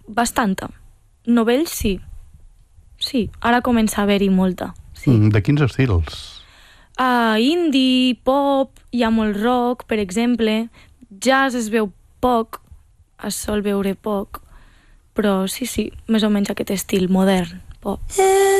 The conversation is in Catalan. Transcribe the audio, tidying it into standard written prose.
bastanta. Novells, sí. Sí, ara comença a haver-hi molta. Sí. De quins estils? Indie, pop, hi ha molt rock, per exemple. Jazz es veu poc, es sol veure poc, però sí, més o menys aquest estil modern, pop.